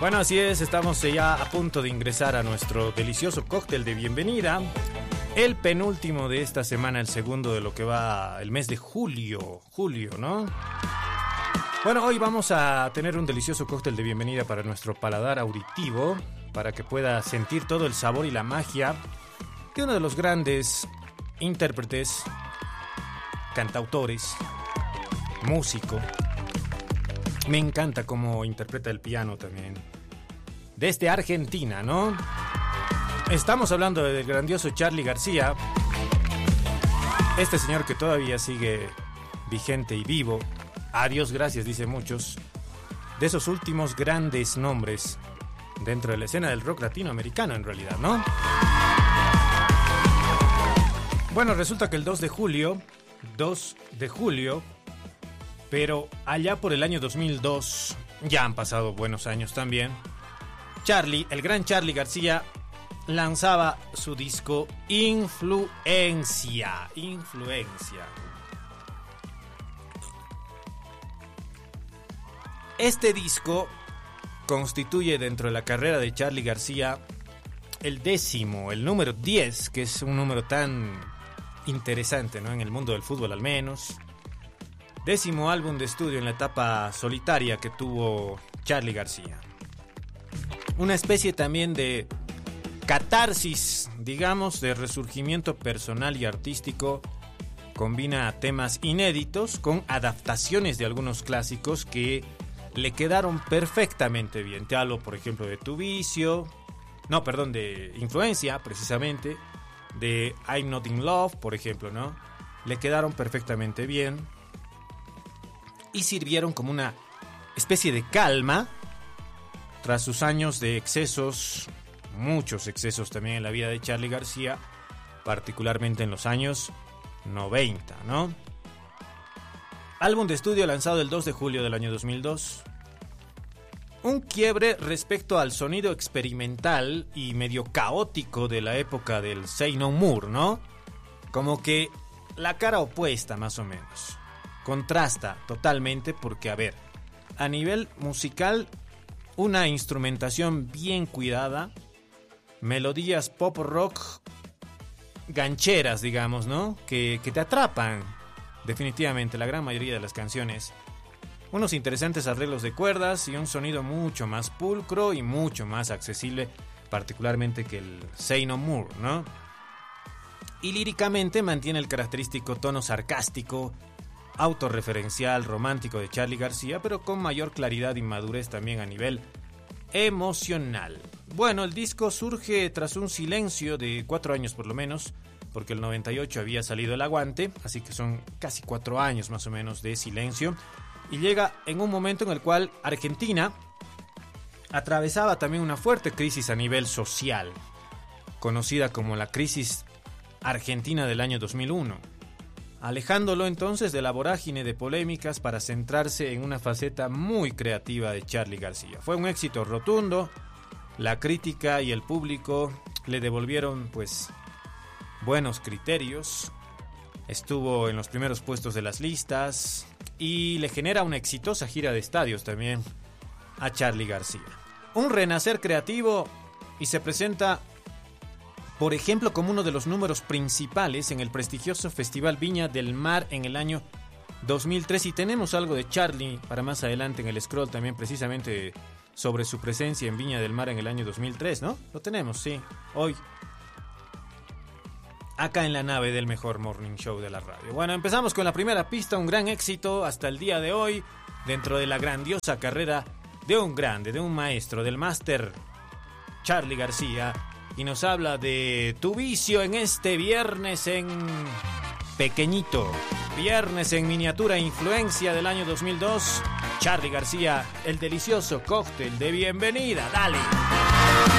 Bueno, así es, estamos ya a punto de ingresar a nuestro delicioso cóctel de bienvenida. El penúltimo de esta semana, el segundo de lo que va el mes de julio, ¿no? Bueno, hoy vamos a tener un delicioso cóctel de bienvenida para nuestro paladar auditivo, para que pueda sentir todo el sabor y la magia de uno de los grandes intérpretes, cantautores, músico. Me encanta cómo interpreta el piano también. Desde Argentina, ¿no? Estamos hablando del grandioso Charly García. Este señor que todavía sigue vigente y vivo. A Dios gracias, dicen muchos. De esos últimos grandes nombres dentro de la escena del rock latinoamericano, en realidad, ¿no? Bueno, resulta que el 2 de julio, pero allá por el año 2002, ya han pasado buenos años también, Charly, el gran Charly García, lanzaba su disco Influencia. Este disco constituye dentro de la carrera de Charly García el número 10, que es un número tan interesante, ¿no? En el mundo del fútbol al menos. 10º álbum de estudio en la etapa solitaria que tuvo Charly García. Una especie también de catarsis, digamos, de resurgimiento personal y artístico. Combina temas inéditos con adaptaciones de algunos clásicos que le quedaron perfectamente bien. Te hablo, por ejemplo, de de Influencia, precisamente. De I'm Not In Love, por ejemplo, ¿no? Le quedaron perfectamente bien. Y sirvieron como una especie de calma tras sus años de excesos, muchos excesos también en la vida de Charly García, particularmente en los años 90, ¿no? Álbum de estudio lanzado el 2 de julio del año 2002. Un quiebre respecto al sonido experimental y medio caótico de la época del Say No More, ¿no? Como que la cara opuesta, más o menos. Contrasta totalmente porque, a nivel musical, una instrumentación bien cuidada, melodías pop rock gancheras, digamos, ¿no? Que te atrapan, definitivamente, la gran mayoría de las canciones. Unos interesantes arreglos de cuerdas y un sonido mucho más pulcro y mucho más accesible, particularmente que el Say No More, ¿no? Y líricamente mantiene el característico tono sarcástico, autorreferencial, romántico de Charly García, pero con mayor claridad y madurez también a nivel emocional. Bueno, el disco surge tras un silencio de 4 años por lo menos, porque el 98 había salido El Aguante, así que son casi 4 años más o menos de silencio, y llega en un momento en el cual Argentina atravesaba también una fuerte crisis a nivel social, conocida como la crisis argentina del año 2001. Alejándolo entonces de la vorágine de polémicas para centrarse en una faceta muy creativa de Charly García. Fue un éxito rotundo, la crítica y el público le devolvieron buenos criterios, estuvo en los primeros puestos de las listas y le genera una exitosa gira de estadios también a Charly García. Un renacer creativo y se presenta, por ejemplo, como uno de los números principales en el prestigioso Festival Viña del Mar en el año 2003. Y tenemos algo de Charly para más adelante en el scroll también, precisamente sobre su presencia en Viña del Mar en el año 2003, ¿no? Lo tenemos, sí, hoy, acá en la nave del mejor morning show de la radio. Bueno, empezamos con la primera pista, un gran éxito hasta el día de hoy, dentro de la grandiosa carrera de un grande, de un maestro, del máster Charly García. Y nos habla de Tu Vicio en este viernes en pequeñito. Viernes en miniatura, Influencia del año 2002. Charly García, el delicioso cóctel de bienvenida. ¡Dale!